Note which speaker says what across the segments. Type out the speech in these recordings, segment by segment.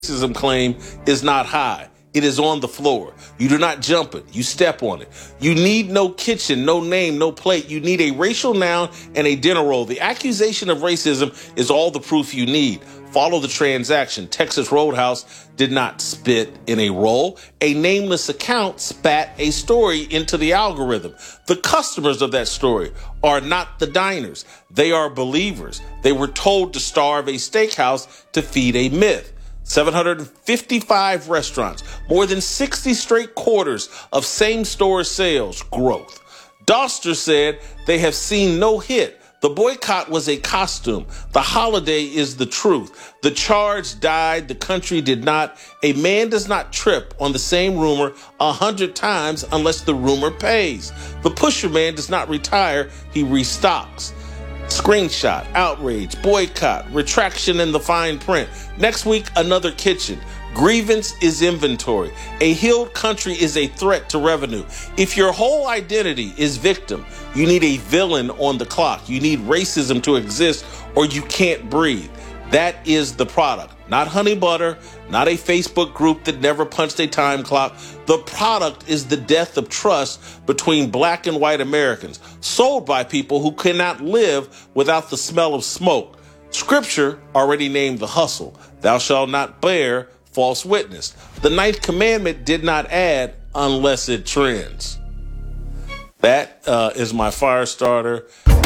Speaker 1: racism claim is not high. It is on the floor. You do not jump it. You step on it. You need no kitchen, no name, no plate. You need a racial noun and a dinner roll. The accusation of racism is all the proof you need. Follow the transaction. Texas Roadhouse did not spit in a roll. A nameless account spat a story into the algorithm. The customers of that story are not the diners. They are believers. They were told to starve a steakhouse to feed a myth. 755 restaurants, more than 60 straight quarters of same-store sales growth. Doster said they have seen no hit. The boycott was a costume. The holiday is the truth. The charge died. The country did not. A man does not trip on the same rumor 100 times unless the rumor pays. The pusher man does not retire. He restocks. Screenshot, outrage, boycott, retraction in the fine print. Next week, another kitchen. Grievance is inventory. A healed country is a threat to revenue. If your whole identity is victim, you need a villain on the clock. You need racism to exist or you can't breathe. That is the product. Not honey butter, not a Facebook group that never punched a time clock. The product is the death of trust between black and white Americans, sold by people who cannot live without the smell of smoke. Scripture already named the hustle. Thou shalt not bear false witness. The ninth commandment did not add unless it trends. That is my fire starter.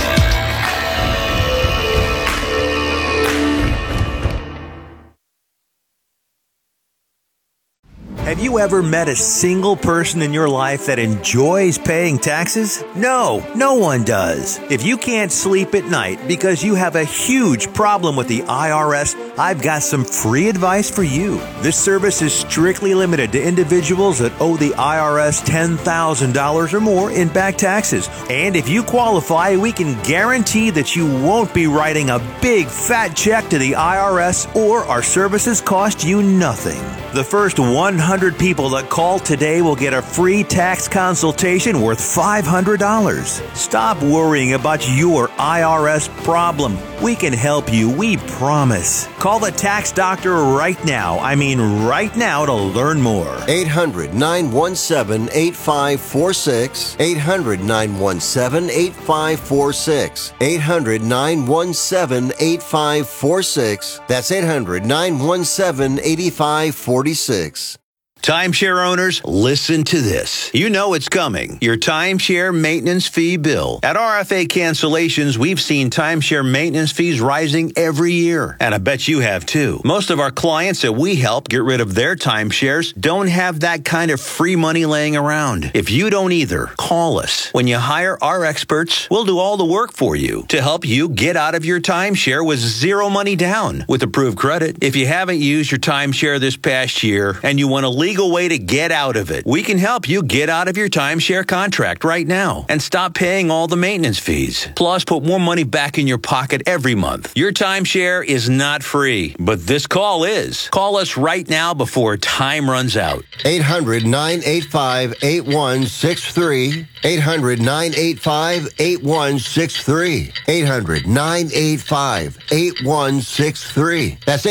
Speaker 2: Have you ever met a single person in your life that enjoys paying taxes? No, no one does. If you can't sleep at night because you have a huge problem with the IRS, I've got some free advice for you. This service is strictly limited to individuals that owe the IRS $10,000 or more in back taxes. And if you qualify, we can guarantee that you won't be writing a big fat check to the IRS, or our services cost you nothing. The first 100 people that call today will get a free tax consultation worth $500. Stop worrying about your IRS problem. We can help you, we promise. Call the tax doctor right now. I mean right now, to learn more.
Speaker 3: 800-917-8546. 800-917-8546. 800-917-8546. That's 800-917-8546.
Speaker 2: Timeshare owners, listen to this. You know it's coming. Your timeshare maintenance fee bill. At RFA Cancellations, we've seen timeshare maintenance fees rising every year. And I bet you have too. Most of our clients that we help get rid of their timeshares don't have that kind of free money laying around. If you don't either, call us. When you hire our experts, we'll do all the work for you to help you get out of your timeshare with zero money down with approved credit. If you haven't used your timeshare this past year and you want a legal way to get out of it, we can help you get out of your timeshare contract right now and stop paying all the maintenance fees. Plus, put more money back in your pocket every month. Your timeshare is not free, but this call is. Call us right now before time runs out.
Speaker 3: 800-985-8163. 800-985-8163. 800-985-8163. That's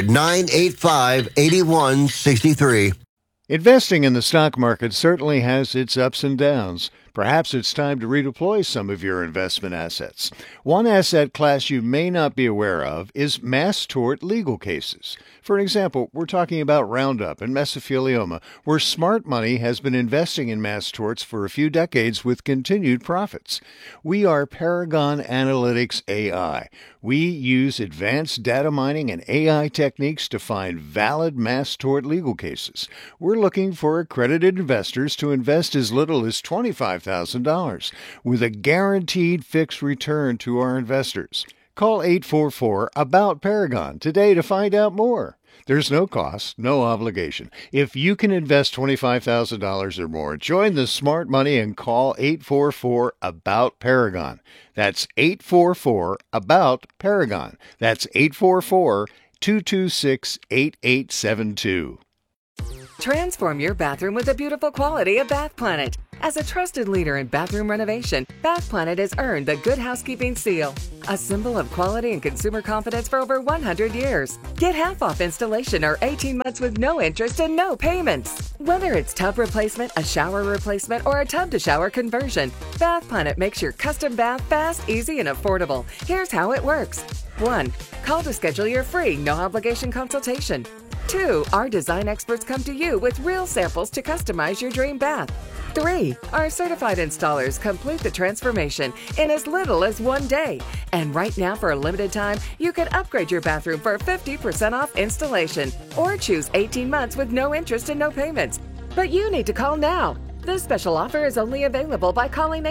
Speaker 3: 800-985-8163.
Speaker 4: Investing in the stock market certainly has its ups and downs. Perhaps it's time to redeploy some of your investment assets. One asset class you may not be aware of is mass tort legal cases. For example, we're talking about Roundup and mesothelioma, where smart money has been investing in mass torts for a few decades with continued profits. We are Paragon Analytics AI. We use advanced data mining and AI techniques to find valid mass tort legal cases. We're looking for accredited investors to invest as little as $25,000 with a guaranteed fixed return to our investors. Call 844-ABOUT-PARAGON today to find out more. There's no cost, no obligation. If you can invest $25,000 or more, join the smart money and call 844-ABOUT-PARAGON. That's 844-ABOUT-PARAGON. That's 844-226-8872.
Speaker 5: Transform your bathroom with the beautiful quality of Bath Planet. As a trusted leader in bathroom renovation, Bath Planet has earned the Good Housekeeping seal, a symbol of quality and consumer confidence for over 100 years. Get half off installation or 18 months with no interest and no payments. Whether it's tub replacement, a shower replacement, or a tub-to-shower conversion, Bath Planet makes your custom bath fast, easy, and affordable. Here's how it works. 1. Call to schedule your free, no-obligation consultation. 2. Our design experts come to you with real samples to customize your dream bath. 3. Our certified installers complete the transformation in as little as 1 day. And right now, for a limited time, you can upgrade your bathroom for 50% off installation or choose 18 months with no interest and no payments. But you need to call now. This special offer is only available by calling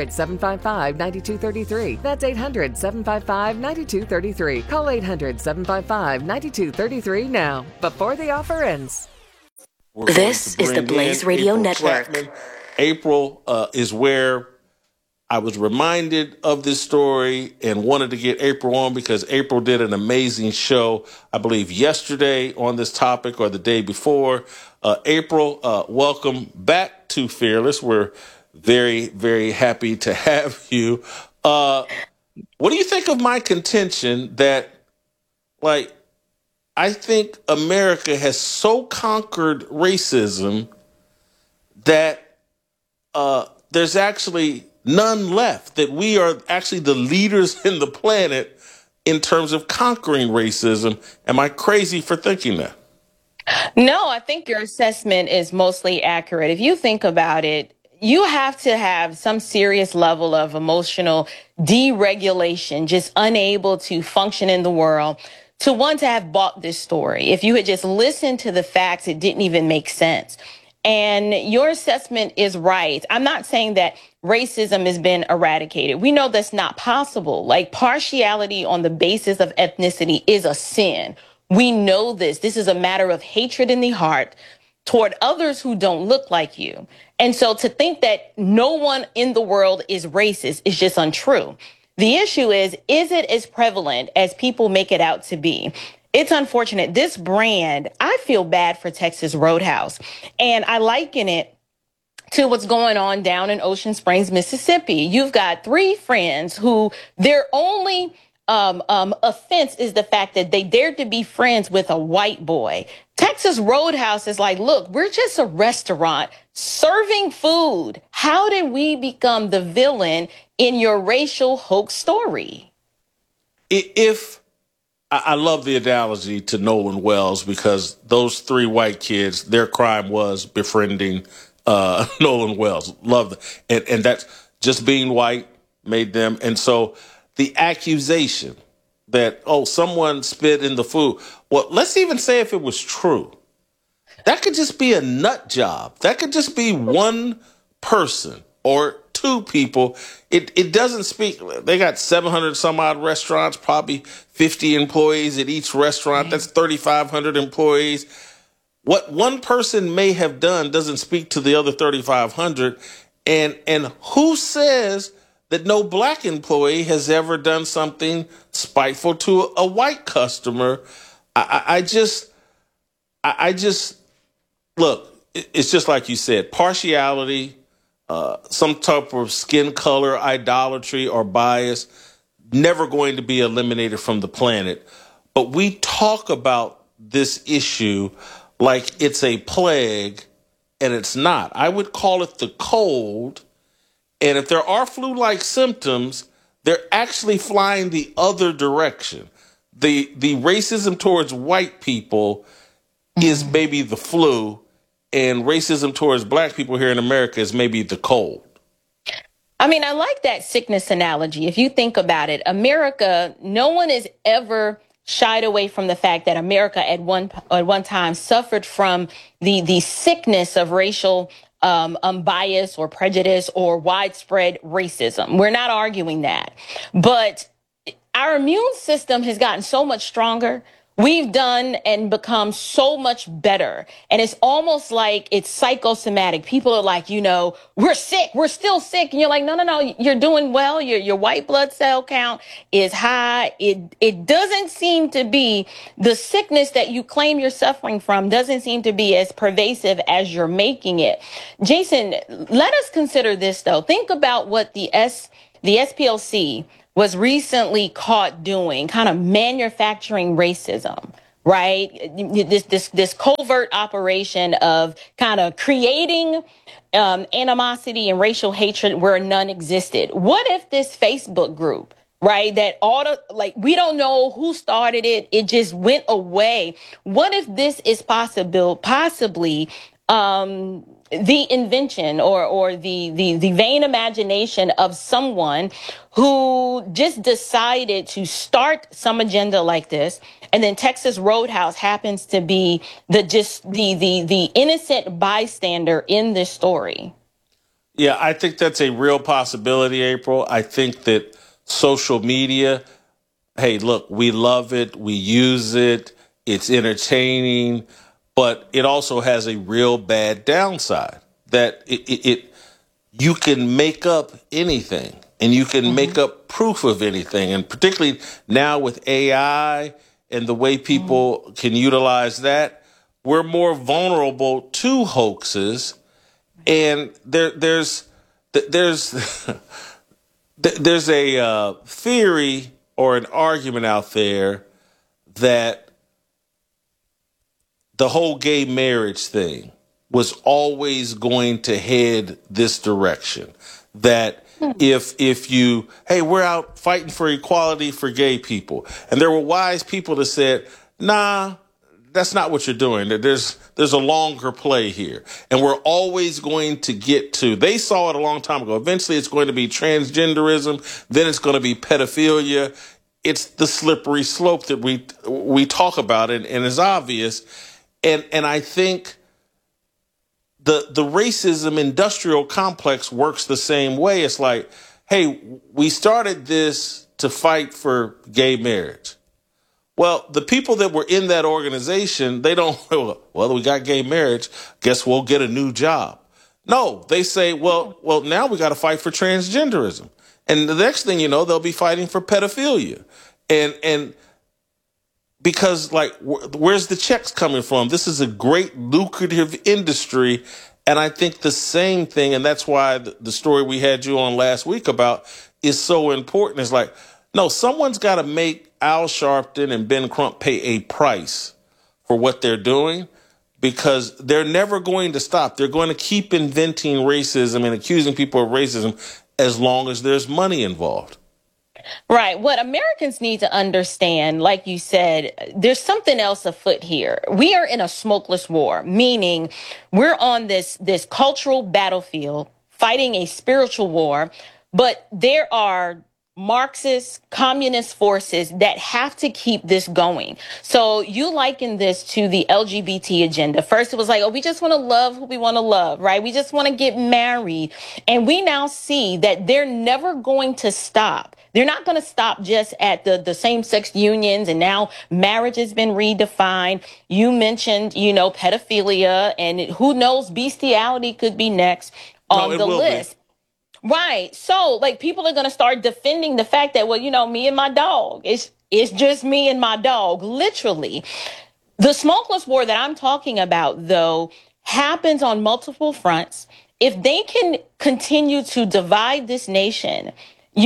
Speaker 5: 800-755-9233. That's 800-755-9233. Call 800-755-9233 now, before the offer ends.
Speaker 6: This is the Blaze Radio
Speaker 1: April
Speaker 6: Network.
Speaker 1: Chapman. April is where I was reminded of this story and wanted to get April on because April did an amazing show, I believe, yesterday on this topic or the day before. April, welcome back to Fearless. We're very, very happy to have you. What do you think of my contention that, like, I think America has so conquered racism that there's actually none left, that we are actually the leaders in the planet in terms of conquering racism? Am I crazy for thinking that?
Speaker 7: No, I think your assessment is mostly accurate. If you think about it, you have to have some serious level of emotional deregulation, just unable to function in the world, to want to have bought this story. If you had just listened to the facts, it didn't even make sense. And your assessment is right. I'm not saying that racism has been eradicated. We know that's not possible. Like, partiality on the basis of ethnicity is a sin. We know this. This is a matter of hatred in the heart toward others who don't look like you. And so to think that no one in the world is racist is just untrue. The issue is it as prevalent as people make it out to be? It's unfortunate. This brand, I feel bad for Texas Roadhouse, and I liken it to what's going on down in Ocean Springs, Mississippi. You've got 3 friends who their only offense is the fact that they dared to be friends with a white boy. Texas Roadhouse is like, look, we're just a restaurant serving food. How did we become the villain in your racial hoax story?
Speaker 1: If I love the analogy to Nolan Wells, because those 3 white kids, their crime was befriending Nolan Wells. Love that. And that's just being white made them. And so the accusation that, someone spit in the food. Well, let's even say if it was true. That could just be a nut job. That could just be one person or 2 people. It doesn't speak. They got 700 some odd restaurants, probably 50 employees at each restaurant. That's 3,500 employees. What one person may have done doesn't speak to the other 3,500. And who says that no black employee has ever done something spiteful to a white customer? I just look, it's just like you said, partiality, some type of skin color, idolatry, or bias, never going to be eliminated from the planet. But we talk about this issue like it's a plague, and it's not. I would call it the cold. And if there are flu-like symptoms, they're actually flying the other direction. The racism towards white people is maybe the flu, and racism towards black people here in America is maybe the cold.
Speaker 7: I mean, I like that sickness analogy. If you think about it, America, no one has ever shied away from the fact that America at one time suffered from the sickness of racial bias or prejudice or widespread racism. We're not arguing that. But our immune system has gotten so much stronger. we've done and become so much better. And it's almost like it's psychosomatic. People are like, we're sick. We're still sick. And you're like, no, you're doing well. Your white blood cell count is high. It doesn't seem to be the sickness that you claim you're suffering from doesn't seem to be as pervasive as you're making it. Jason, let us consider this, though. Think about what the SPLC was recently caught doing, kind of manufacturing racism, right? This covert operation of kind of creating animosity and racial hatred where none existed. What if this Facebook group, right, that we don't know who started it, it just went away. What if this is possibly the invention or the vain imagination of someone who just decided to start some agenda like this, and then Texas Roadhouse happens to be the innocent bystander in this story?
Speaker 1: Yeah, I think that's a real possibility, April. I think that social media, hey, look, we love it, we use it, it's entertaining, but it also has a real bad downside that you can make up anything and you can make up proof of anything. And particularly now with AI and the way people can utilize that, we're more vulnerable to hoaxes. And there's a theory or an argument out there that the whole gay marriage thing was always going to head this direction. That if you, hey, we're out fighting for equality for gay people. And there were wise people that said, nah, that's not what you're doing. There's a longer play here. And we're always going to get to, they saw it a long time ago. Eventually it's going to be transgenderism. Then it's going to be pedophilia. It's the slippery slope that we talk about and is obvious. And I think the racism industrial complex works the same way. It's like, hey, we started this to fight for gay marriage. Well, the people that were in that organization, they don't, well, we got gay marriage, guess we'll get a new job. No, they say, well, now we got to fight for transgenderism. And the next thing you know, they'll be fighting for pedophilia. And because, like, where's the checks coming from? This is a great lucrative industry. And I think the same thing, and that's why the story we had you on last week about is so important. It's like, no, someone's got to make Al Sharpton and Ben Crump pay a price for what they're doing, because they're never going to stop. They're going to keep inventing racism and accusing people of racism as long as there's money involved.
Speaker 7: Right. What Americans need to understand, like you said, there's something else afoot here. We are in a smokeless war, meaning we're on this cultural battlefield fighting a spiritual war, but there are Marxist, communist forces that have to keep this going. So you liken this to the LGBT agenda. First, it was like, oh, we just want to love who we want to love, right? We just want to get married. And we now see that they're never going to stop. They're not going to stop just at the same-sex unions, and now marriage has been redefined. You mentioned, pedophilia, and who knows, bestiality could be next on the list. Right. So, like, people are going to start defending the fact that, well, me and my dog, it's just me and my dog, literally. The smokeless war that I'm talking about, though, happens on multiple fronts. If they can continue to divide this nation, the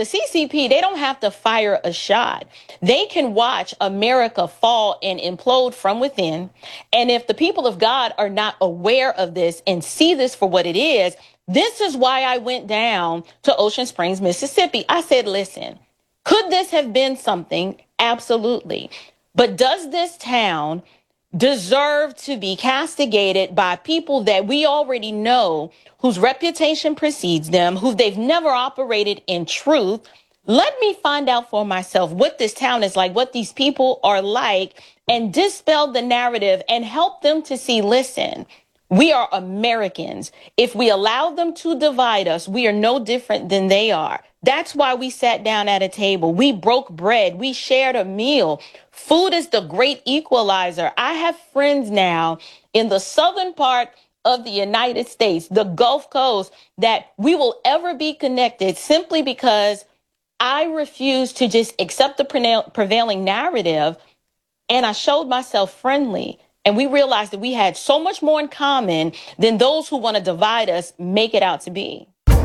Speaker 7: CCP, they don't have to fire a shot. They can watch America fall and implode from within. And if the people of God are not aware of this and see this for what it is, this is why I went down to Ocean Springs, Mississippi. I said, listen, could this have been something? Absolutely. But does this town deserve to be castigated by people that we already know, whose reputation precedes them, who they've never operated in truth? Let me find out for myself what this town is like, what these people are like, and dispel the narrative and help them to see, listen, we are Americans. If we allow them to divide us, we are no different than they are. That's why we sat down at a table. We broke bread. We shared a meal. Food is the great equalizer. I have friends now in the southern part of the United States, the Gulf Coast, that we will ever be connected simply because I refuse to just accept the prevailing narrative. And I showed myself friendly. And we realized that we had so much more in common than those who want to divide us make it out to be.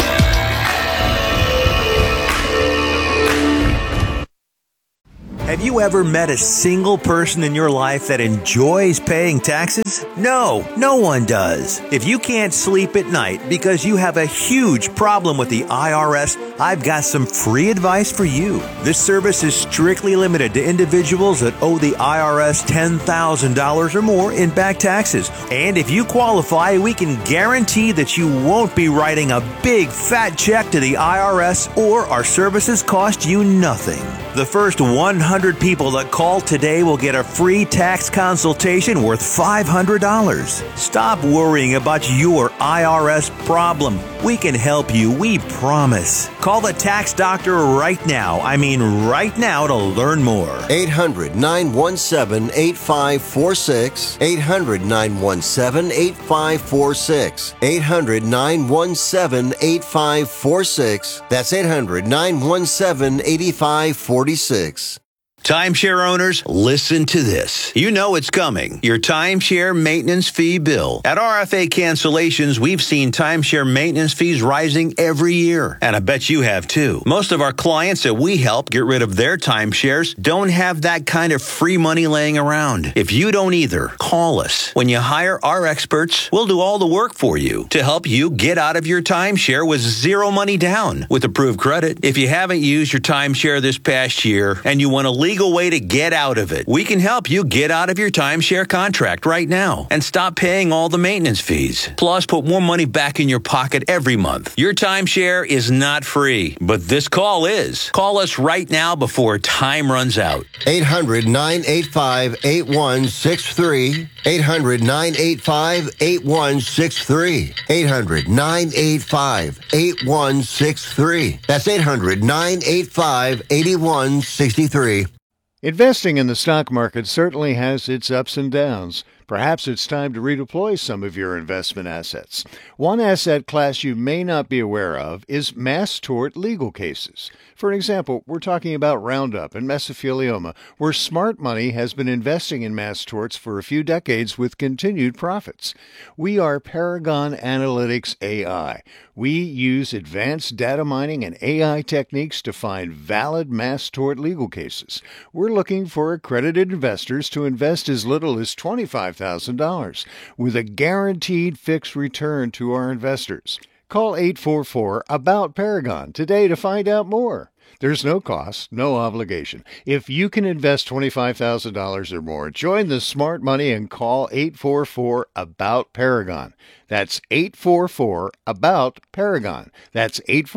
Speaker 2: Have you ever met a single person in your life that enjoys paying taxes? No, no one does. If you can't sleep at night because you have a huge problem with the IRS, I've got some free advice for you. This service is strictly limited to individuals that owe the IRS $10,000 or more in back taxes. And if you qualify, we can guarantee that you won't be writing a big fat check to the IRS, or our services cost you nothing. The first 100 people that call today will get a free tax consultation worth $500. Stop worrying about your IRS problem. We can help you, we promise. Call the tax doctor right now. I mean right now, to learn more.
Speaker 3: 800-917-8546. 800-917-8546. 800-917-8546. That's 800-917-8546.
Speaker 2: Timeshare owners, listen to this. You know it's coming. Your timeshare maintenance fee bill. At RFA Cancellations, we've seen timeshare maintenance fees rising every year. And I bet you have too. Most of our clients that we help get rid of their timeshares don't have that kind of free money laying around. If you don't either, call us. When you hire our experts, we'll do all the work for you to help you get out of your timeshare with zero money down with approved credit. If you haven't used your timeshare this past year and you want to legal way to get out of it, we can help you get out of your timeshare contract right now and stop paying all the maintenance fees. Plus, put more money back in your pocket every month. Your timeshare is not free, but this call is. Call us right now before time runs out.
Speaker 3: 800-985-8163. 800-985-8163. 800-985-8163. That's 800-985-8163.
Speaker 4: Investing in the stock market certainly has its ups and downs. Perhaps it's time to redeploy some of your investment assets. One asset class you may not be aware of is mass tort legal cases. For example, we're talking about Roundup and mesothelioma, where smart money has been investing in mass torts for a few decades with continued profits. We are Paragon Analytics AI. We use advanced data mining and AI techniques to find valid mass tort legal cases. We're looking for accredited investors to invest as little as $25,000 with a guaranteed fixed return to our investors. Call 844-ABOUT-PARAGON today to find out more. There's no cost, no obligation. If you can invest $25,000 or more, join the smart money and call 844-ABOUT-PARAGON. That's 844-ABOUT-PARAGON. That's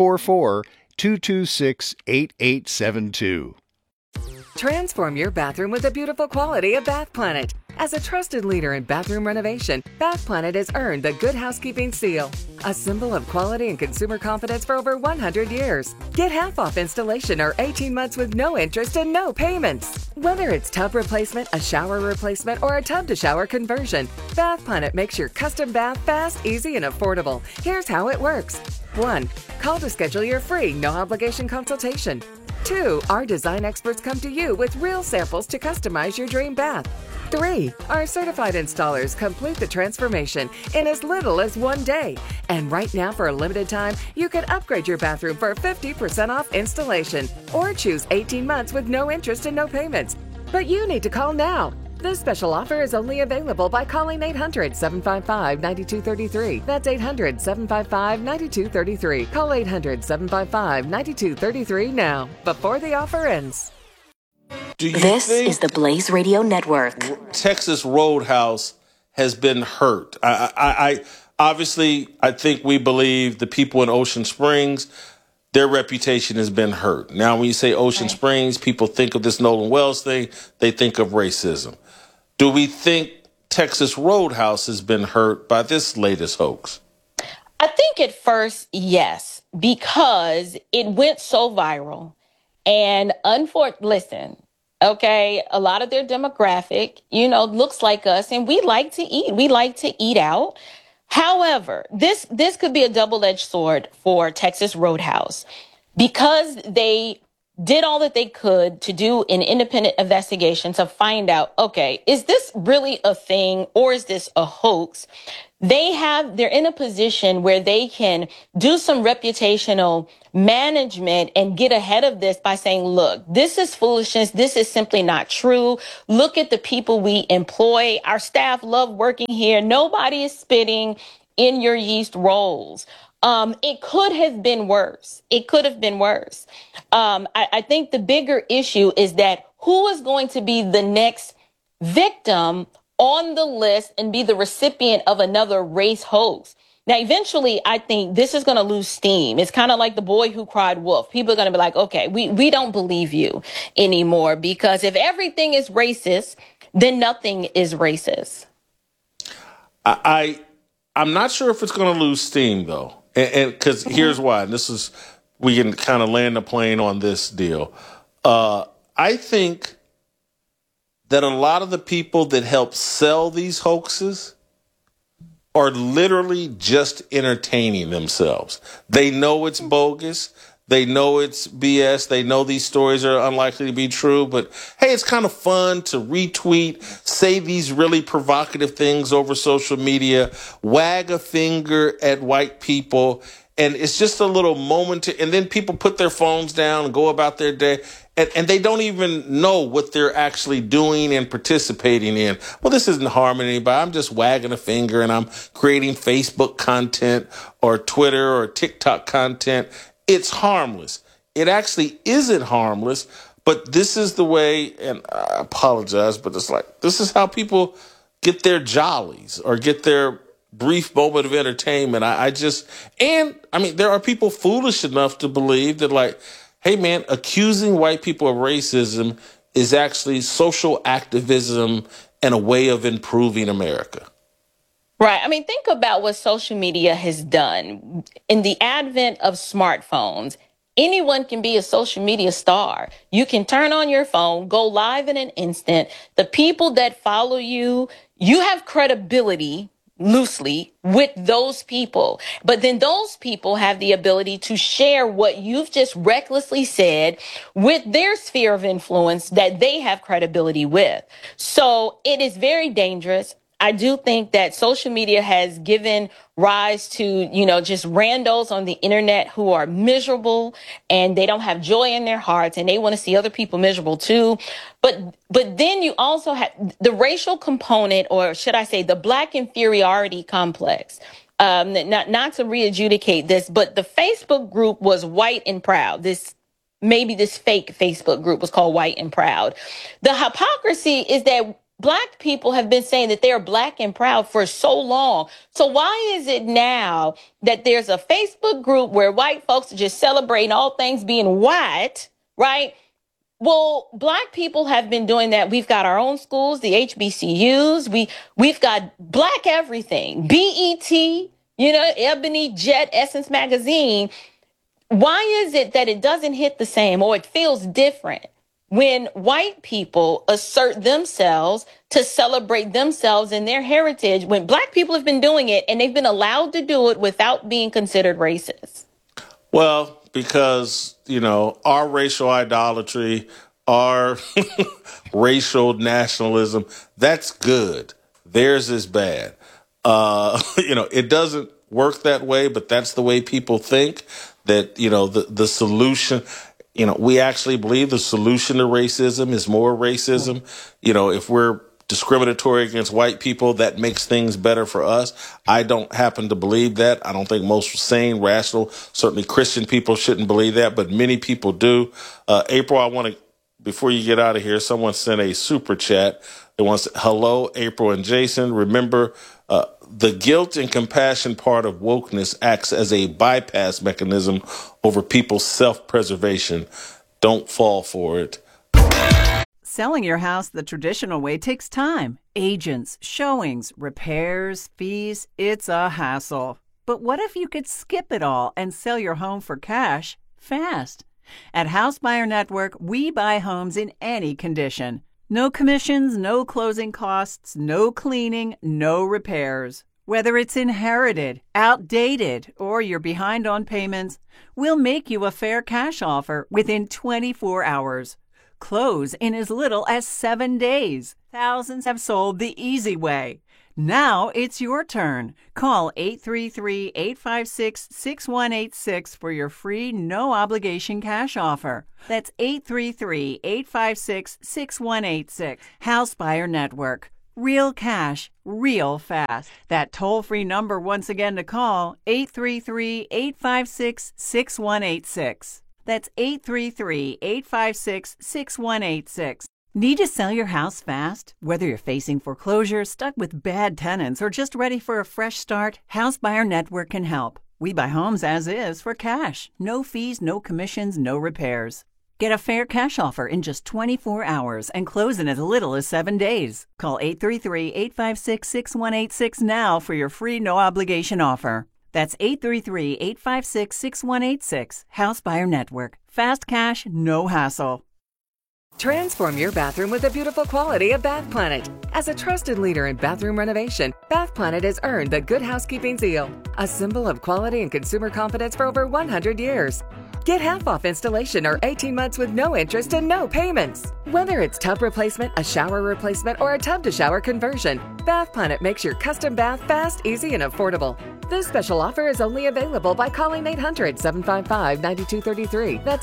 Speaker 4: 844-226-8872.
Speaker 5: Transform your bathroom with the beautiful quality of Bath Planet. As a trusted leader in bathroom renovation, Bath Planet has earned the Good Housekeeping seal, a symbol of quality and consumer confidence for over 100 years. Get half off installation or 18 months with no interest and no payments. Whether it's tub replacement, a shower replacement, or a tub-to-shower conversion, Bath Planet makes your custom bath fast, easy, and affordable. Here's how it works. 1. Call to schedule your free, no-obligation consultation. 2. Our design experts come to you with real samples to customize your dream bath. 3. Our certified installers complete the transformation in as little as 1 day. And right now, for a limited time, you can upgrade your bathroom for 50% off installation or choose 18 months with no interest and no payments. But you need to call now. This special offer is only available by calling 800-755-9233. That's 800-755-9233. Call 800-755-9233 now, before the offer ends.
Speaker 6: This is the Blaze Radio Network.
Speaker 1: Texas Roadhouse has been hurt. I think we believe the people in Ocean Springs, their reputation has been hurt. Now, when you say Ocean Springs, people think of this Nolan Wells thing. They think of racism. Do we think Texas Roadhouse has been hurt by this latest hoax?
Speaker 7: I think at first, yes, because it went so viral. And listen, okay, a lot of their demographic, looks like us, and we like to eat. We like to eat out. However, this could be a double-edged sword for Texas Roadhouse because they did all that they could to do an independent investigation to find out, okay, is this really a thing or is this a hoax? They're in a position where they can do some reputational management and get ahead of this by saying, look, this is foolishness. This is simply not true. Look at the people we employ. Our staff love working here. Nobody is spitting in your yeast rolls. It could have been worse. It could have been worse. I think the bigger issue is that who is going to be the next victim on the list and be the recipient of another race hoax? Now, eventually, I think this is going to lose steam. It's kind of like the boy who cried wolf. People are going to be like, okay, we don't believe you anymore, because if everything is racist, then nothing is racist.
Speaker 1: I'm not sure if it's going to lose steam, though. And because here's why. We can kind of land the plane on this deal. I think that a lot of the people that help sell these hoaxes are literally just entertaining themselves. They know it's bogus. They know it's BS. They know these stories are unlikely to be true. But, hey, it's kind of fun to retweet, say these really provocative things over social media, wag a finger at white people. And it's just a little moment. And then people put their phones down and go about their day. And they don't even know what they're actually doing and participating in. Well, this isn't harming anybody. I'm just wagging a finger and I'm creating Facebook content or Twitter or TikTok content. It's harmless. It actually isn't harmless, but this is the way, and I apologize, but it's like, this is how people get their jollies or get their brief moment of entertainment. There are people foolish enough to believe that, like, hey, man, accusing white people of racism is actually social activism and a way of improving America.
Speaker 7: Right. I mean, think about what social media has done. In the advent of smartphones, anyone can be a social media star. You can turn on your phone, go live in an instant. The people that follow you, you have credibility loosely with those people. But then those people have the ability to share what you've just recklessly said with their sphere of influence that they have credibility with. So it is very dangerous. I do think that social media has given rise to, just randos on the internet who are miserable and they don't have joy in their hearts and they want to see other people miserable too. But then you also have the racial component, or should I say the Black inferiority complex. Not to re-adjudicate this, but the Facebook group was White and Proud. This fake Facebook group was called White and Proud. The hypocrisy is that Black people have been saying that they're Black and proud for so long. So why is it now that there's a Facebook group where white folks are just celebrating all things being white, right? Well, Black people have been doing that. We've got our own schools, the HBCUs. We've got Black everything. BET, Ebony, Jet, Essence Magazine. Why is it that it doesn't hit the same, or it feels different when white people assert themselves to celebrate themselves and their heritage, when Black people have been doing it and they've been allowed to do it without being considered racist?
Speaker 1: Well, because, our racial idolatry, our racial nationalism, that's good. Theirs is bad. It doesn't work that way, but that's the way people think. That, the solution... we actually believe the solution to racism is more racism. If we're discriminatory against white people, that makes things better for us. I don't happen to believe that. I don't think most sane, rational, certainly Christian people shouldn't believe that, but many people do. April, I want to, before you get out of here, someone sent a super chat. It wants, hello, April and Jason. Remember, the guilt and compassion part of wokeness acts as a bypass mechanism over people's self-preservation. Don't fall for it.
Speaker 8: Selling your house the traditional way takes time. Agents, showings, repairs, fees. It's a hassle. But what if you could skip it all and sell your home for cash fast? At House Buyer Network, we buy homes in any condition. No commissions, no closing costs, no cleaning, no repairs. Whether it's inherited, outdated, or you're behind on payments, we'll make you a fair cash offer within 24 hours. Close in as little as 7 days. Thousands have sold the easy way. Now it's your turn. Call 833-856-6186 for your free, no-obligation cash offer. That's 833-856-6186. House Buyer Network. Real cash, real fast. That toll-free number once again to call, 833-856-6186. That's 833-856-6186. Need to sell your house fast? Whether you're facing foreclosure, stuck with bad tenants, or just ready for a fresh start, House Buyer Network can help. We buy homes as is for cash. No fees, no commissions, no repairs. Get a fair cash offer in just 24 hours and close in as little as 7 days. Call 833-856-6186 now for your free no-obligation offer. That's 833-856-6186. House Buyer Network. Fast cash, no hassle.
Speaker 5: Transform your bathroom with the beautiful quality of Bath Planet. As a trusted leader in bathroom renovation, Bath Planet has earned the Good Housekeeping seal, a symbol of quality and consumer confidence for over 100 years. Get half off installation or 18 months with no interest and no payments. Whether it's tub replacement, a shower replacement, or a tub-to-shower conversion, Bath Planet makes your custom bath fast, easy, and affordable. This special offer is only available by calling 800-755-9233. That's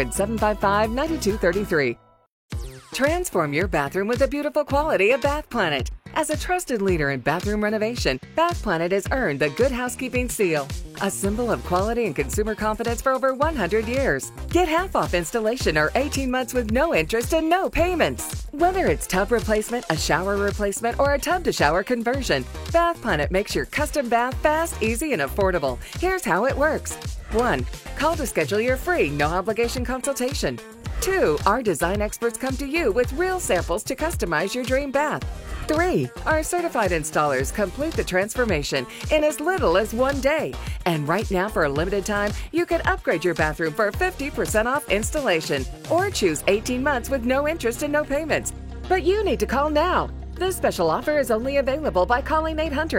Speaker 5: 800-755-9233. Transform your bathroom with the beautiful quality of Bath Planet. As a trusted leader in bathroom renovation, Bath Planet has earned the Good Housekeeping seal, a symbol of quality and consumer confidence for over 100 years. Get half off installation or 18 months with no interest and no payments. Whether it's tub replacement, a shower replacement, or a tub-to-shower conversion, Bath Planet makes your custom bath fast, easy, and affordable. Here's how it works. 1. Call to schedule your free, no-obligation consultation. 2. Our design experts come to you with real samples to customize your dream bath. 3. Our certified installers complete the transformation in as little as 1 day. And right now, for a limited time, you can upgrade your bathroom for 50% off installation or choose 18 months with no interest and no payments. But you need to call now. This special offer is only available by calling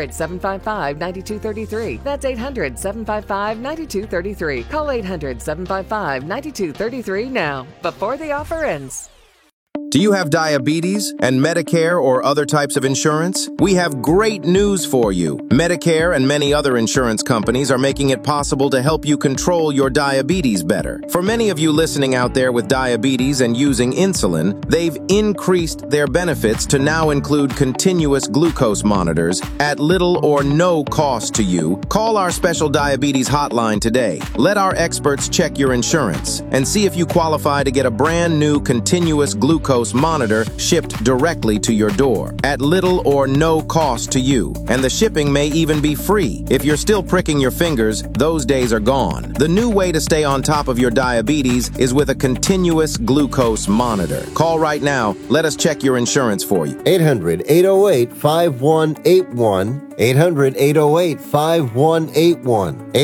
Speaker 5: 800-755-9233. That's 800-755-9233. Call 800-755-9233 now, before the offer ends.
Speaker 9: Do you have diabetes and Medicare or other types of insurance? We have great news for you. Medicare and many other insurance companies are making it possible to help you control your diabetes better. For many of you listening out there with diabetes and using insulin, they've increased their benefits to now include continuous glucose monitors at little or no cost to you. Call our special diabetes hotline today. Let our experts check your insurance and see if you qualify to get a brand new continuous glucose monitor shipped directly to your door at little or no cost to you. And the shipping may even be free. If you're still pricking your fingers, those days are gone. The new way to stay on top of your diabetes is with a continuous glucose monitor. Call right now. Let us check your insurance for you.
Speaker 3: 800-808-5181. 800-808-5181.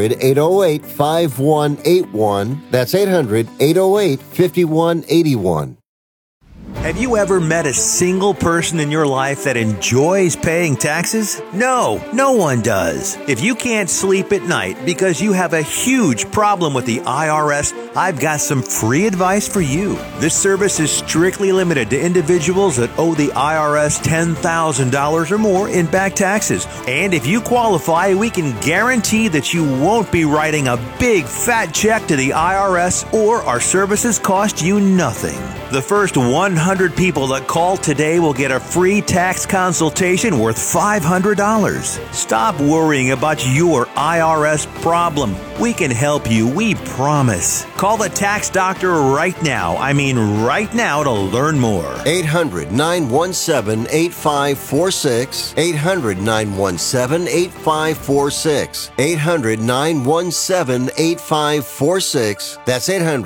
Speaker 3: 800-808-5181. That's 800-808-5181.
Speaker 2: Have you ever met a single person in your life that enjoys paying taxes? No, no one does. If you can't sleep at night because you have a huge problem with the IRS, I've got some free advice for you. This service is strictly limited to individuals that owe the IRS $10,000 or more in back taxes. And if you qualify, we can guarantee that you won't be writing a big fat check to the IRS, or our services cost you nothing. The first 100 people that call today will get a free tax consultation worth $500. Stop worrying about your IRS problem. We can help you, we promise. Call the tax doctor right now. I mean right now, to learn more.
Speaker 3: 800-917-8546. 800-917-8546. 800-917-8546. That's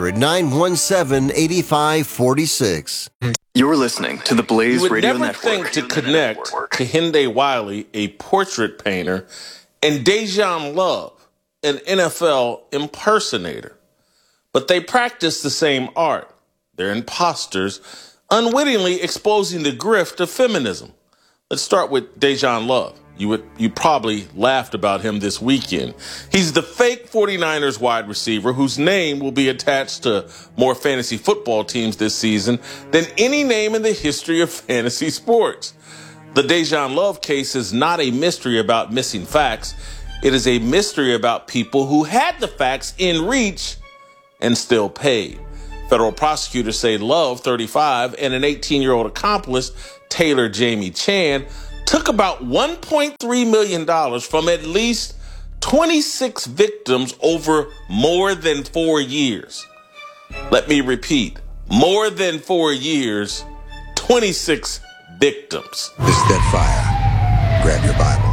Speaker 3: 800-917-8546.
Speaker 10: You're listening to the Blaze Radio Network.
Speaker 1: You would never think to connect to Hyundai Wiley, a portrait painter, and Dejan Love, an NFL impersonator. But they practice the same art. They're imposters, unwittingly exposing the grift of feminism. Let's start with Dejan Love. You probably laughed about him this weekend. He's the fake 49ers wide receiver whose name will be attached to more fantasy football teams this season than any name in the history of fantasy sports. The Dejan Love case is not a mystery about missing facts. It is a mystery about people who had the facts in reach and still paid. Federal prosecutors say Love, 35, and an 18-year-old accomplice, Taylor Jamie Chan, took about $1.3 million from at least 26 victims over more than 4 years. Let me repeat, more than 4 years, 26 victims.
Speaker 10: This is Dead Fire. Grab your Bible.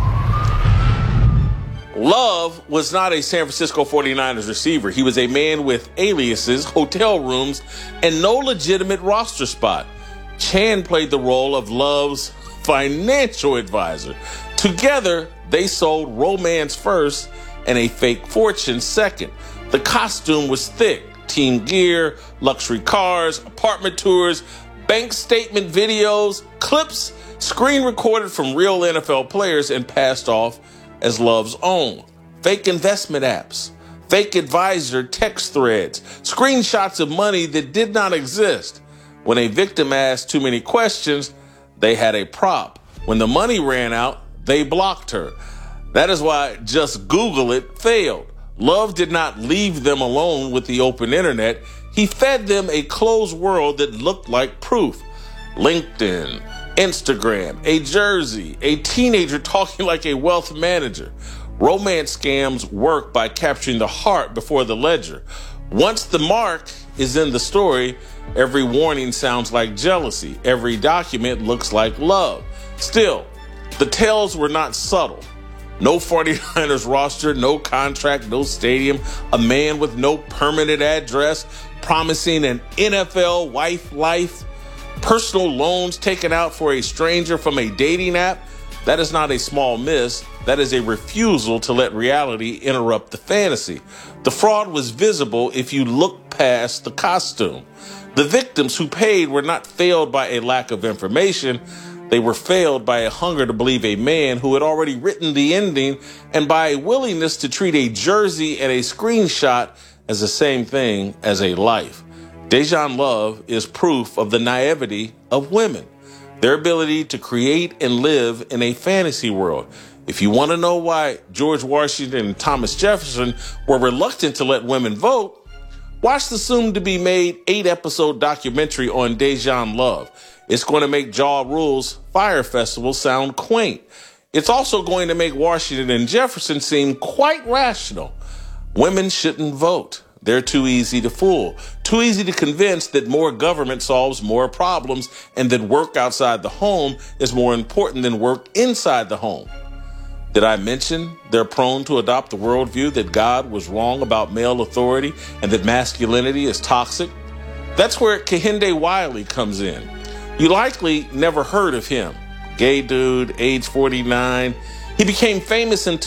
Speaker 1: Love was not a San Francisco 49ers receiver. He was a man with aliases, hotel rooms, and no legitimate roster spot. Chan played the role of Love's financial advisor. Together, they sold romance first and a fake fortune second. The costume was thick. Team gear, luxury cars, apartment tours, bank statement videos, clips screen recorded from real NFL players and passed off as Love's own. Fake investment apps, fake advisor text threads, screenshots of money that did not exist. When a victim asked too many questions, they had a prop. When the money ran out, they blocked her. That is why Just Google It failed. Love did not leave them alone with the open internet. He fed them a closed world that looked like proof. LinkedIn, Instagram, a jersey, a teenager talking like a wealth manager. Romance scams work by capturing the heart before the ledger. Once the mark is in the story, every warning sounds like jealousy. Every document looks like love. Still, the tales were not subtle. No 49ers roster, no contract, no stadium, a man with no permanent address, promising an NFL wife life, personal loans taken out for a stranger from a dating app. That is not a small miss. That is a refusal to let reality interrupt the fantasy. The fraud was visible if you look past the costume. The victims who paid were not failed by a lack of information. They were failed by a hunger to believe a man who had already written the ending and by a willingness to treat a jersey and a screenshot as the same thing as a life. Dejan Love is proof of the naivety of women, their ability to create and live in a fantasy world. If you want to know why George Washington and Thomas Jefferson were reluctant to let women vote, watch the soon-to-be-made 8-episode documentary on Dejan Love. It's going to make Ja Rule's Fire Festival sound quaint. It's also going to make Washington and Jefferson seem quite rational. Women shouldn't vote. They're too easy to fool, too easy to convince that more government solves more problems and that work outside the home is more important than work inside the home. Did I mention they're prone to adopt the worldview that God was wrong about male authority and that masculinity is toxic? That's where Kehinde Wiley comes in. You likely never heard of him. Gay dude, age 49. He became famous in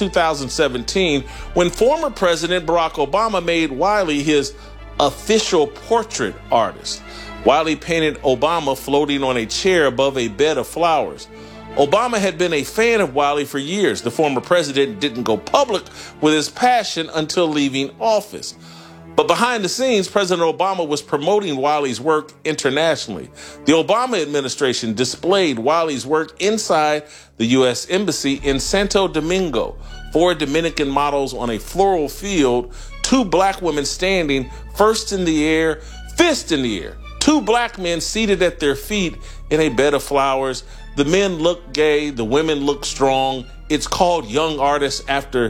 Speaker 1: 2017 when former President Barack Obama made Wiley his official portrait artist. Wiley painted Obama floating on a chair above a bed of flowers. Obama had been a fan of Wiley for years. The former president didn't go public with his passion until leaving office. But behind the scenes, President Obama was promoting Wiley's work internationally. The Obama administration displayed Wiley's work inside the U.S. Embassy in Santo Domingo. 4 Dominican models on a floral field, 2 black women standing, first in the air, fist in the air. 2 black men seated at their feet in a bed of flowers. The men look gay, the women look strong. It's called Young Artists after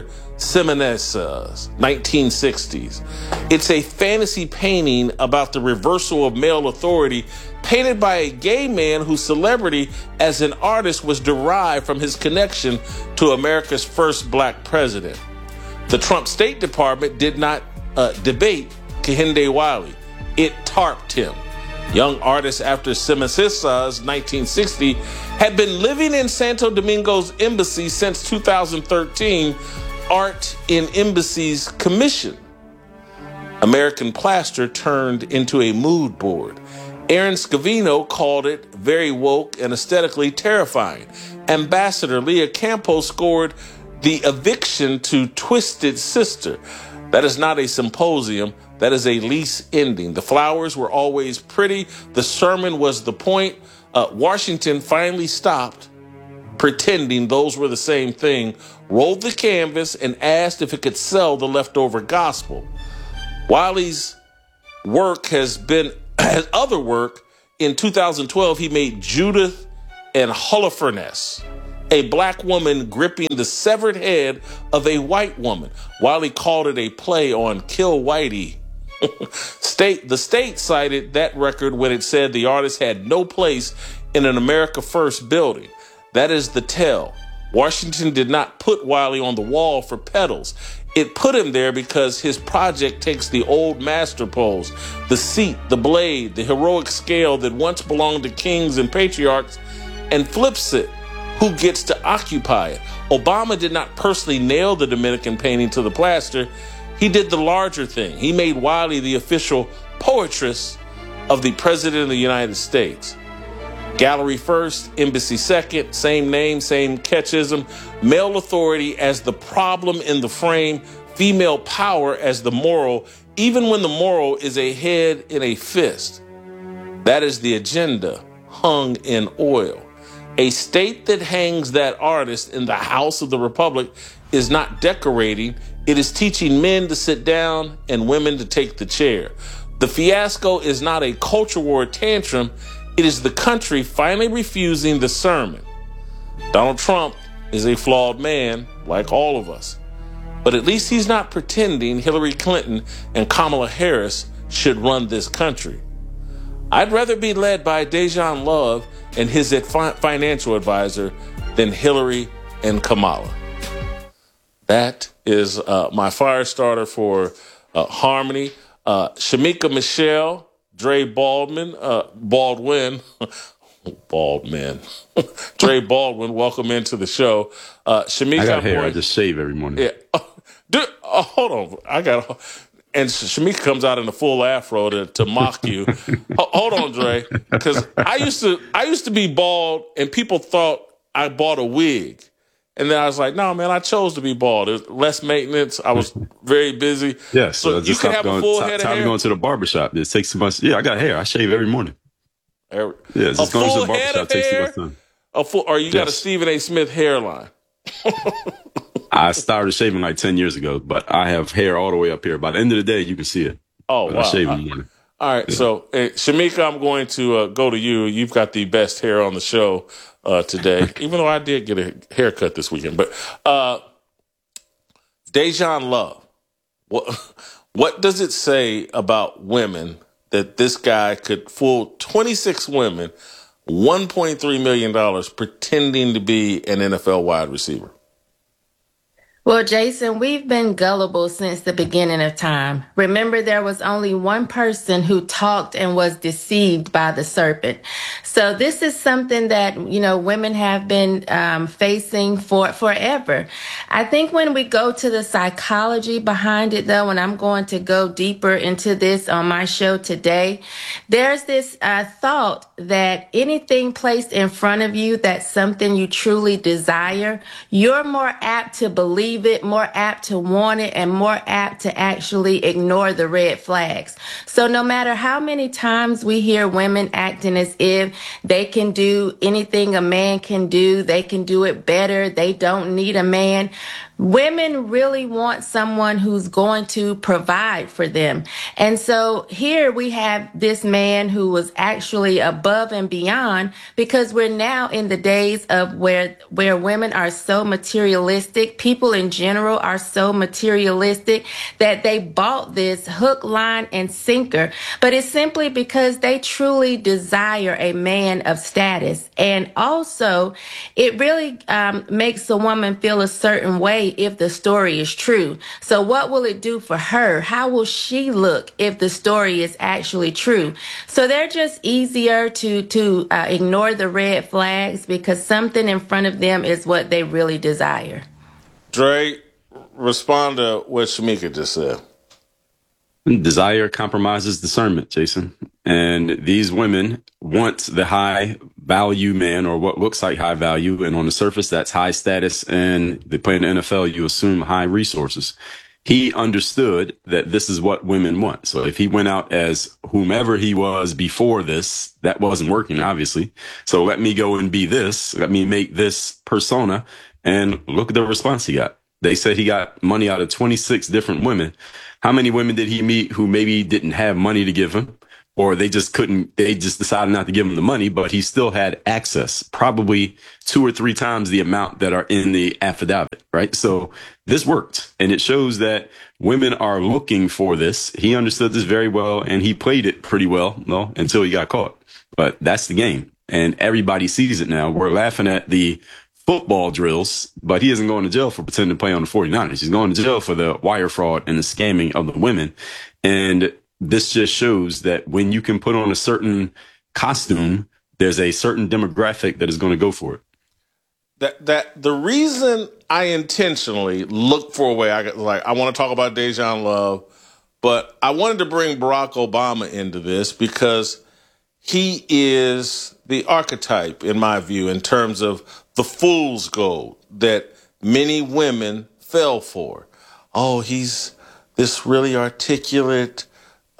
Speaker 1: Ximenes' 1960s. It's a fantasy painting about the reversal of male authority, painted by a gay man whose celebrity as an artist was derived from his connection to America's first black president. The Trump State Department did not debate Kehinde Wiley. It tarped him. Young artist after Simasisa's 1960 had been living in Santo Domingo's embassy since 2013, Art in Embassy's commission. American Plaster turned into a mood board. Aaron Scavino called it very woke and aesthetically terrifying. Ambassador Leah Campos scored the eviction to Twisted Sister. That is not a symposium. That is a lease ending. The flowers were always pretty. The sermon was the point. Washington finally stopped pretending those were the same thing, rolled the canvas, and asked if it could sell the leftover gospel. Wiley's work has other work. In 2012, he made Judith and Holofernes, a black woman gripping the severed head of a white woman. Wiley called it a play on Kill Whitey. The state cited that record when it said the artist had no place in an America First building. That is the tell. Washington did not put Wiley on the wall for pedals. It put him there because his project takes the old master pose, the seat, the blade, the heroic scale that once belonged to kings and patriarchs, and flips it. Who gets to occupy it? Obama did not personally nail the Dominican painting to the plaster. He did the larger thing. He made Wiley the official poetress of the President of the United States. Gallery first, embassy second, same name, same catchism. Male authority as the problem in the frame, female power as the moral, even when the moral is a head in a fist. That is the agenda hung in oil. A state that hangs that artist in the House of the Republic is not decorating. It is teaching men to sit down and women to take the chair. The fiasco is not a culture war tantrum. It is the country finally refusing the sermon. Donald Trump is a flawed man, like all of us. But at least he's not pretending Hillary Clinton and Kamala Harris should run this country. I'd rather be led by Dejan Love and his financial advisor than Hillary and Kamala. That is my fire starter for Harmony. Shamika Michelle, Dre Baldwin, Dre Baldwin, welcome into the show. Shamika,
Speaker 11: I got hair. I just shave every morning.
Speaker 1: Yeah. Hold on. And Shamika comes out in a full afro to mock you. Hold on, Dre, because I used to be bald, and people thought I bought a wig. And then I was like, no, man, I chose to be bald. There's less maintenance. I was very busy.
Speaker 11: Yeah,
Speaker 1: so you can have a full head of hair.
Speaker 11: Time going to the barbershop. It takes too much. Yeah, I got hair. I shave every morning. Yeah, just going to the barbershop takes too much time.
Speaker 1: Or you got a Stephen A. Smith hairline.
Speaker 11: I started shaving like 10 years ago, but I have hair all the way up here. By the end of the day, you can see it.
Speaker 1: Oh, wow.
Speaker 11: I shave in the morning.
Speaker 1: All right, so Shamika, I'm going to go to you. You've got the best hair on the show today, even though I did get a haircut this weekend. But Dejan Love, what does it say about women that this guy could fool 26 women, $1.3 million, pretending to be an NFL wide receiver?
Speaker 7: Well, Jason, we've been gullible since the beginning of time. Remember, there was only one person who talked and was deceived by the serpent. So this is something that, women have been facing for forever. I think when we go to the psychology behind it, though, and I'm going to go deeper into this on my show today, there's this thought that anything placed in front of you that's something you truly desire, you're more apt to believe it, more apt to want it, and more apt to actually ignore the red flags. So no matter how many times we hear women acting as if they can do anything a man can do, they can do it better, they don't need a man, women really want someone who's going to provide for them. And so here we have this man who was actually above and beyond, because we're now in the days of where women are so materialistic. People in general are so materialistic that they bought this hook, line, and sinker. But it's simply because they truly desire a man of status. And also, it really makes a woman feel a certain way say if the story is true? So what will it do for her? How will she look if the story is actually true? So they're just easier to ignore the red flags because something in front of them is what they really desire.
Speaker 1: Dre, respond to what Shamika just said.
Speaker 11: Desire compromises discernment, Jason. And these women want the high value man, or what looks like high value. And on the surface, that's high status. And they play in the NFL, you assume high resources. He understood that this is what women want. So if he went out as whomever he was before this, that wasn't working, obviously. So let me go and be this. Let me make this persona. And look at the response he got. They said he got money out of 26 different women. How many women did he meet who maybe didn't have money to give him, or they just decided not to give him the money, but he still had access, probably 2 or 3 times the amount that are in the affidavit, right? So this worked, and it shows that women are looking for this. He understood this very well, and he played it pretty well, until he got caught. But that's the game, and everybody sees it now. We're laughing at the football drills, but he isn't going to jail for pretending to play on the 49ers. He's going to jail for the wire fraud and the scamming of the women. And this just shows that when you can put on a certain costume, there's a certain demographic that is going to go for it.
Speaker 1: That the reason I intentionally look for a way, I want to talk about Dejan Love, but I wanted to bring Barack Obama into this because he is the archetype, in my view, in terms of the fool's gold that many women fell for. Oh, he's this really articulate,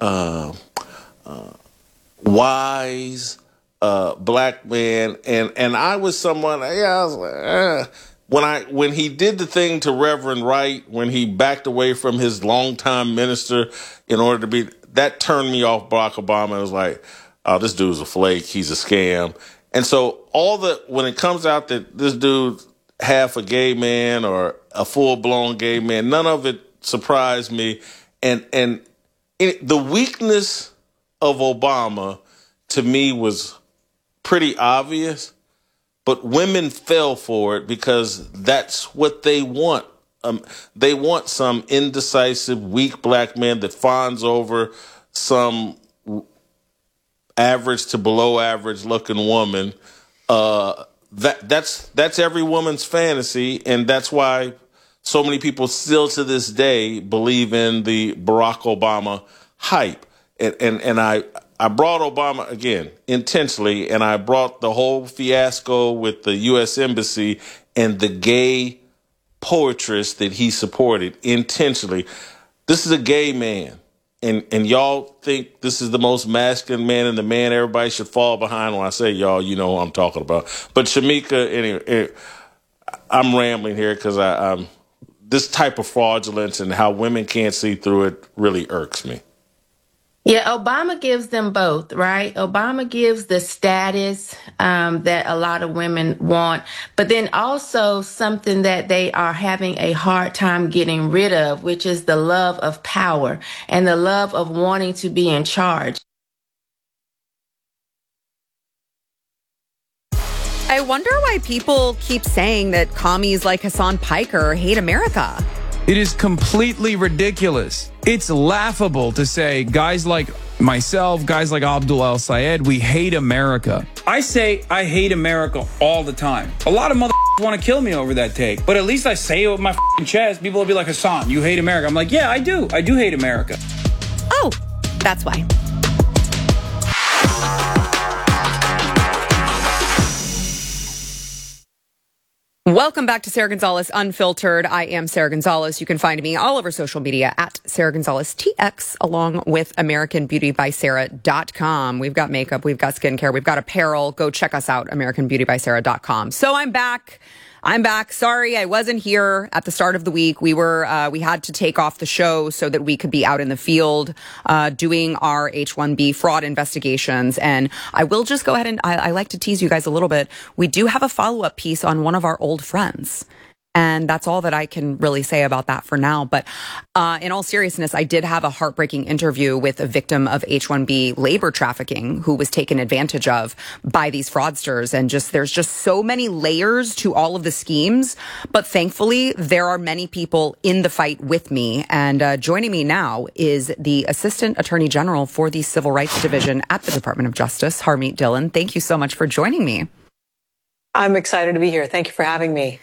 Speaker 1: wise black man, and I was someone. I was like, when he did the thing to Reverend Wright, when he backed away from his longtime minister in order to be, that turned me off Barack Obama. It was like, oh, this dude's a flake. He's a scam. And so when it comes out that this dude's half a gay man or a full-blown gay man, none of it surprised me. And the weakness of Obama, to me, was pretty obvious. But women fell for it because that's what they want. They want some indecisive, weak black man that fawns over some average to below average looking woman. That's every woman's fantasy, and that's why so many people still to this day believe in the Barack Obama hype. And I brought Obama again intentionally, and I brought the whole fiasco with the U.S. Embassy and the gay poetress that he supported intentionally. This is a gay man. And y'all think this is the most masculine man and the man everybody should fall behind. When I say y'all, you know who I'm talking about. But Shamika, anyway, I'm rambling here because I'm this type of fraudulence and how women can't see through it really irks me.
Speaker 7: Yeah, Obama gives them both, right? Obama gives the status that a lot of women want, but then also something that they are having a hard time getting rid of, which is the love of power and the love of wanting to be in charge.
Speaker 12: I wonder why people keep saying that commies like Hassan Piker hate America.
Speaker 13: It is completely ridiculous. It's laughable to say guys like myself, guys like Abdul El-Sayed, we hate America.
Speaker 14: I say I hate America all the time. A lot of motherfuckers want to kill me over that take, but at least I say it with my chest. People will be like, Hassan, you hate America. I'm like, yeah, I do. I do hate America.
Speaker 12: Oh, that's why. Welcome back to Sarah Gonzalez Unfiltered. I am Sarah Gonzalez. You can find me all over social media at Sarah Gonzalez TX, along with AmericanBeautyBySarah.com. We've got makeup, we've got skincare, we've got apparel. Go check us out, AmericanBeautyBySarah.com. So I'm back. Sorry, I wasn't here at the start of the week. We had to take off the show so that we could be out in the field, doing our H-1B fraud investigations. And I will just go ahead and I like to tease you guys a little bit. We do have a follow-up piece on one of our old friends. And that's all that I can really say about that for now. But in all seriousness, I did have a heartbreaking interview with a victim of H-1B labor trafficking who was taken advantage of by these fraudsters. And there's just so many layers to all of the schemes. But thankfully, there are many people in the fight with me. And joining me now is the Assistant Attorney General for the Civil Rights Division at the Department of Justice, Harmeet Dhillon. Thank you so much for joining me.
Speaker 15: I'm excited to be here. Thank you for having me.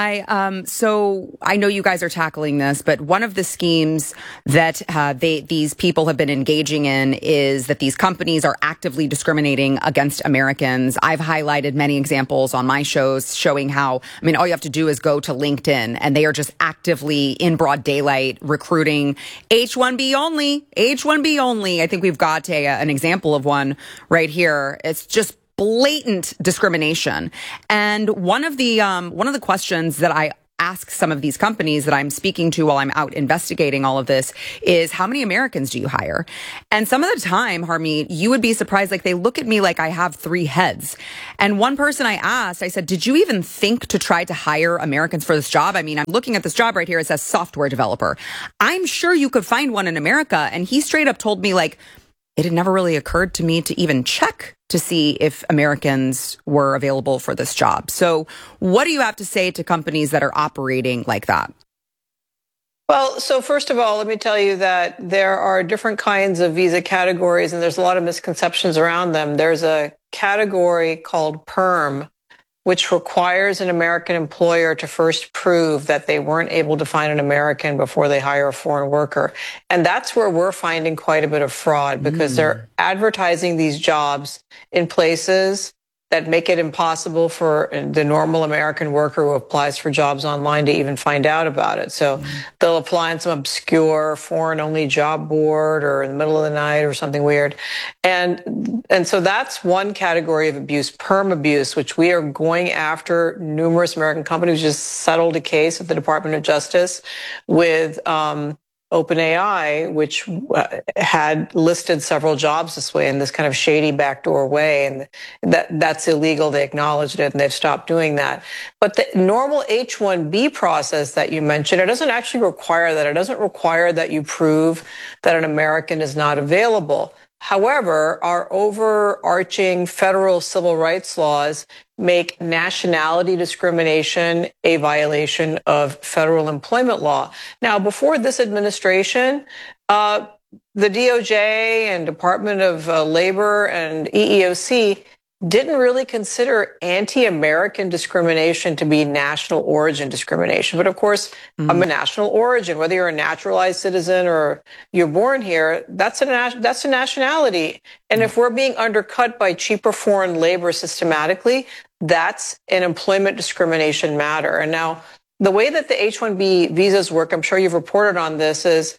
Speaker 12: So I know you guys are tackling this, but one of the schemes that these people have been engaging in is that these companies are actively discriminating against Americans. I've highlighted many examples on my shows showing how, all you have to do is go to LinkedIn and they are just actively in broad daylight recruiting H-1B only. I think we've got an example of one right here. It's just blatant discrimination. And one of the questions that I ask some of these companies that I'm speaking to while I'm out investigating all of this is, how many Americans do you hire? And some of the time, Harmeet, you would be surprised, like they look at me like I have 3 heads. And one person I asked, I said, did you even think to try to hire Americans for this job? I'm looking at this job right here. It says software developer. I'm sure you could find one in America. And he straight up told me, like, it had never really occurred to me to even check to see if Americans were available for this job. So what do you have to say to companies that are operating like that?
Speaker 15: Well, so first of all, let me tell you that there are different kinds of visa categories, and there's a lot of misconceptions around them. There's a category called PERM, which requires an American employer to first prove that they weren't able to find an American before they hire a foreign worker. And that's where we're finding quite a bit of fraud, because they're advertising these jobs in places that make it impossible for the normal American worker who applies for jobs online to even find out about it. So they'll apply on some obscure foreign-only job board or in the middle of the night or something weird. And so that's one category of abuse, perm abuse, which we are going after. Numerous American companies just settled a case at the Department of Justice with OpenAI, which had listed several jobs this way in this kind of shady backdoor way, and that's illegal. They acknowledged it, and they've stopped doing that. But the normal H-1B process that you mentioned, it doesn't actually require that. It doesn't require that you prove that an American is not available. However, our overarching federal civil rights laws make nationality discrimination a violation of federal employment law. Now, before this administration, the DOJ and Department of Labor and EEOC didn't really consider anti-American discrimination to be national origin discrimination. But of course, I'm a national origin, whether you're a naturalized citizen or you're born here, that's a nationality. And if we're being undercut by cheaper foreign labor systematically, that's an employment discrimination matter. And now, the way that the H-1B visas work, I'm sure you've reported on this, is,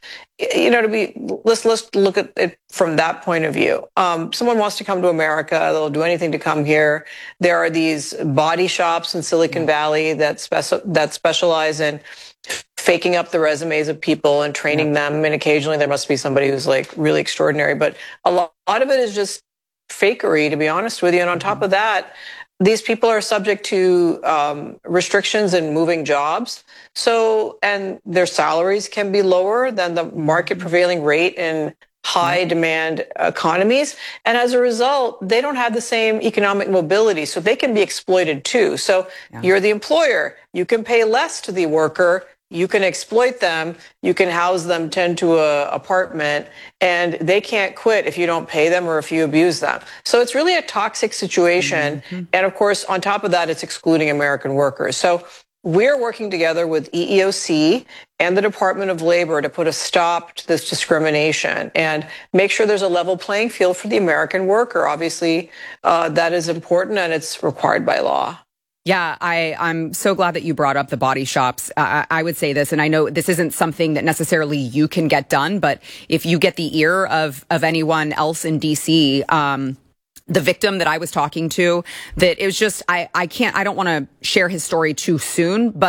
Speaker 15: let's look at it from that point of view. Someone wants to come to America, they'll do anything to come here. There are these body shops in Silicon Valley that specialize in faking up the resumes of people and training them. And occasionally there must be somebody who's like really extraordinary, but a lot of it is just fakery, to be honest with you. And on top of that, these people are subject to restrictions in moving jobs. So, and their salaries can be lower than the market prevailing rate in high demand economies. And as a result, they don't have the same economic mobility. So they can be exploited too. So you're the employer. You can pay less to the worker. You can exploit them. You can house them, tend to an apartment, and they can't quit if you don't pay them or if you abuse them. So it's really a toxic situation. And of course, on top of that, it's excluding American workers. So we're working together with EEOC and the Department of Labor to put a stop to this discrimination and make sure there's a level playing field for the American worker. Obviously, that is important and it's required by law.
Speaker 12: Yeah, I'm so glad that you brought up the body shops. I would say this, and I know this isn't something that necessarily you can get done, but if you get the ear of anyone else in DC, the victim that I was talking to, that it was just, I don't want to share his story too soon, but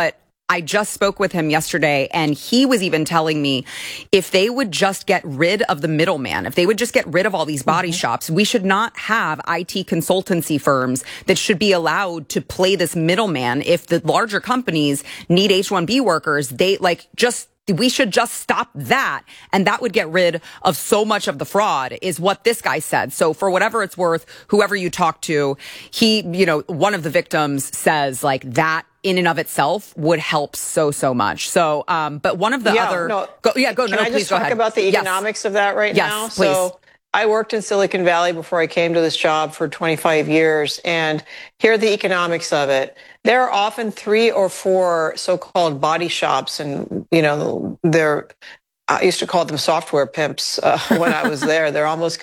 Speaker 12: I just spoke with him yesterday, and he was even telling me if they would just get rid of the middleman, if they would just get rid of all these body shops, we should not have IT consultancy firms that should be allowed to play this middleman. If the larger companies need H-1B workers, we should just stop that. And that would get rid of so much of the fraud, is what this guy said. So for whatever it's worth, whoever you talk to, one of the victims says that in and of itself would help so much. So, but one of the
Speaker 15: Can I just talk about the economics of that right now?
Speaker 12: Yes, please.
Speaker 15: So I worked in Silicon Valley before I came to this job for 25 years, and here are the economics of it. There are often 3 or 4 so-called body shops, and I used to call them software pimps when I was there. They're almost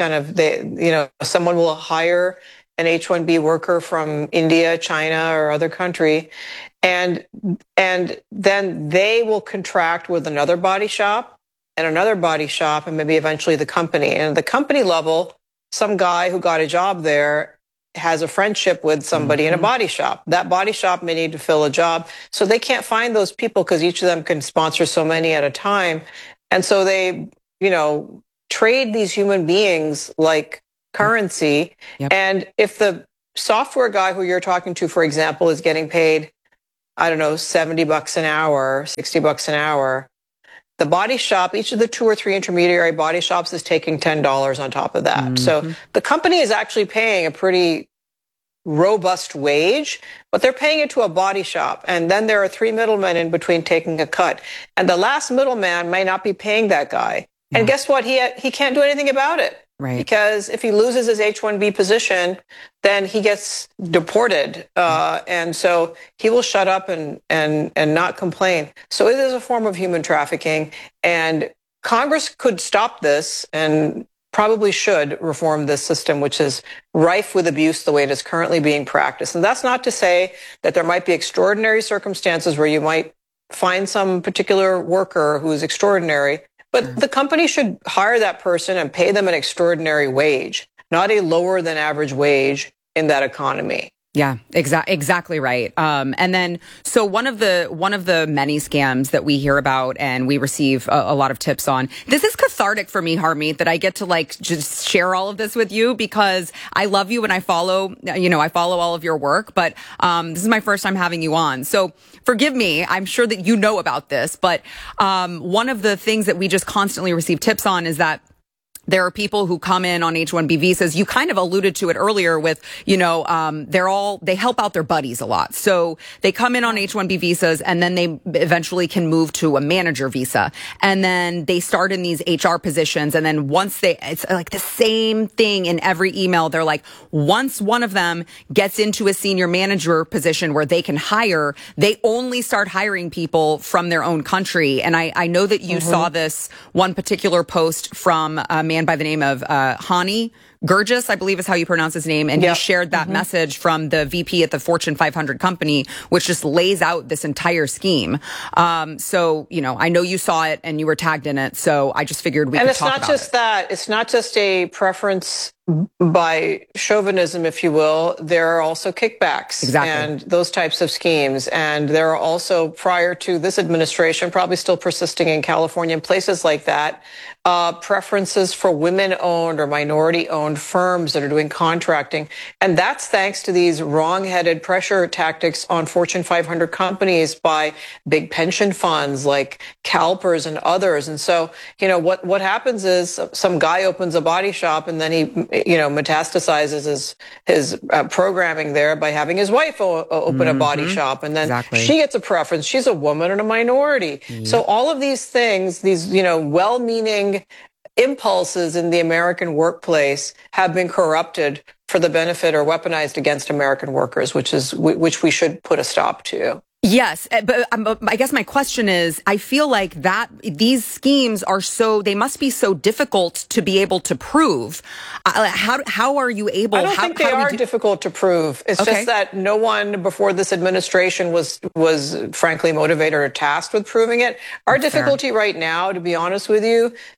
Speaker 15: someone will hire an H-1B worker from India, China, or other country, and then they will contract with another body shop and another body shop, and maybe eventually the company. And at the company level, some guy who got a job there has a friendship with somebody in a body shop. That body shop may need to fill a job, so they can't find those people because each of them can sponsor so many at a time. And so they, trade these human beings like currency.
Speaker 12: Yep.
Speaker 15: And if the software guy who you're talking to, for example, is getting paid, I don't know, $70 an hour, $60 an hour, the body shop, each of the 2 or 3 intermediary body shops is taking $10 on top of that. So the company is actually paying a pretty robust wage, but they're paying it to a body shop. And then there are 3 middlemen in between taking a cut. And the last middleman may not be paying that guy. Yeah. And guess what? He can't do anything about it.
Speaker 12: Right.
Speaker 15: Because if he loses his H-1B position, then he gets deported. And so he will shut up and not complain. So it is a form of human trafficking. And Congress could stop this and probably should reform this system, which is rife with abuse the way it is currently being practiced. And that's not to say that there might be extraordinary circumstances where you might find some particular worker who is extraordinary. But the company should hire that person and pay them an extraordinary wage, not a lower than average wage in that economy.
Speaker 12: Yeah, exactly right. And then, so one of the many scams that we hear about and we receive a lot of tips on. This is cathartic for me, Harmeet, that I get to just share all of this with you because I love you and I follow all of your work. But this is my first time having you on, so forgive me. I'm sure that you know about this, but one of the things that we just constantly receive tips on is that there are people who come in on H-1B visas. You kind of alluded to it earlier with, they help out their buddies a lot. So they come in on H-1B visas and then they eventually can move to a manager visa. And then they start in these HR positions. And then it's like the same thing in every email. They're like, once one of them gets into a senior manager position where they can hire, they only start hiring people from their own country. And I know that you saw this one particular post from man by the name of Hani Gurgis, I believe is how you pronounce his name. And he shared that message from the VP at the Fortune 500 company, which just lays out this entire scheme. So, I know you saw it and you were tagged in it. So I just figured we could talk about it. And it's not just that. It's not just a preference by chauvinism, if you will. There are also kickbacks and those types of schemes. And there are also, prior to this administration, probably still persisting in California and places like that, preferences for women-owned or minority-owned firms that are doing contracting. And that's thanks to these wrong-headed pressure tactics on Fortune 500 companies by big pension funds like CalPERS and others. And so, what happens is some guy opens a body shop and then he metastasizes his programming there by having his wife open a body shop. And then she gets a preference. She's a woman and a minority. So all of these things, these, well-meaning impulses in the American workplace have been corrupted for the benefit or weaponized against American workers, which we should put a stop to. Yes, but I guess my question is, I feel like that these schemes they must be so difficult to be able to prove. How are you able? I don't think they are difficult to prove. It's just that no one before this administration was frankly motivated or tasked with proving it. Our difficulty right now, to be honest with you,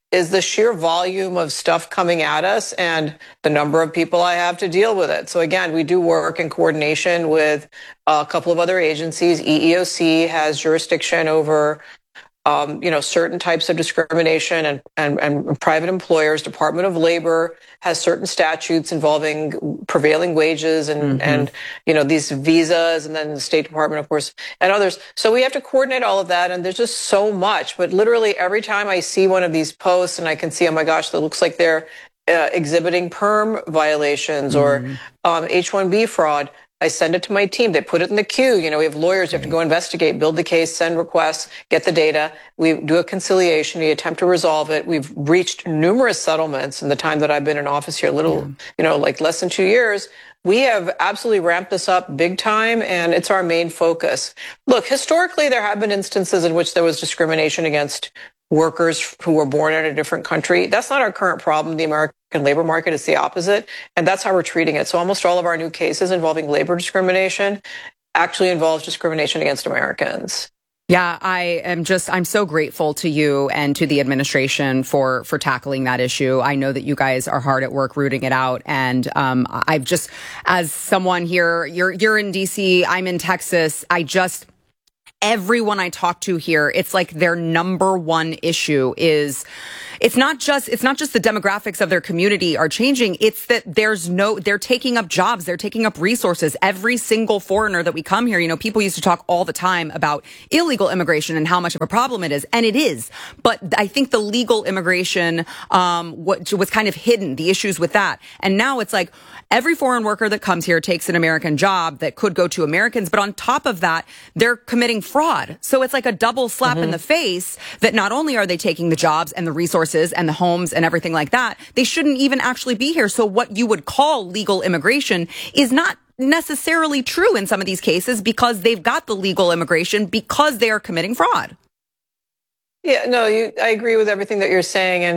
Speaker 15: is the sheer volume of stuff coming at us and the number of people I have to deal with it. So again, we do work in coordination with a couple of other agencies. EEOC has jurisdiction over certain types of discrimination and private employers. Department of Labor has certain statutes involving prevailing wages and these visas, and then the State Department, of course, and others. So we have to coordinate all of that, and there's just so much. But literally every time I see one of these posts and I can see, oh my gosh, that looks like they're exhibiting perm violations or H-1B fraud, I send it to my team. They put it in the queue. We have lawyers who have to go investigate, build the case, send requests, get the data. We do a conciliation. We attempt to resolve it. We've reached numerous settlements in the time that I've been in office here, like less than 2 years. We have absolutely ramped this up big time, and it's our main focus. Look, historically, there have been instances in which there was discrimination against workers who were born in a different country. That's not our current problem. The American labor market is the opposite, and that's how we're treating it. So almost all of our new cases involving labor discrimination actually involves discrimination against Americans.
Speaker 12: Yeah, I'm so grateful to you and to the administration for tackling that issue. I know that you guys are hard at work rooting it out. And, I've just, as someone here, you're in DC, I'm in Texas. Everyone I talk to here, it's like their number one issue is it's not just the demographics of their community are changing. It's that they're taking up jobs. They're taking up resources. Every single foreigner that we come here, people used to talk all the time about illegal immigration and how much of a problem it is. And it is. But I think the legal immigration, was kind of hidden, the issues with that. And now it's like every foreign worker that comes here takes an American job that could go to Americans. But on top of that, they're committing fraud. So it's like a double slap in the face that not only are they taking the jobs and the resources and the homes and everything like that, they shouldn't even actually be here. So what you would call legal immigration is not necessarily true in some of these cases because they've got the legal immigration because they are committing fraud.
Speaker 15: Yeah, no, I agree with everything that you're saying. And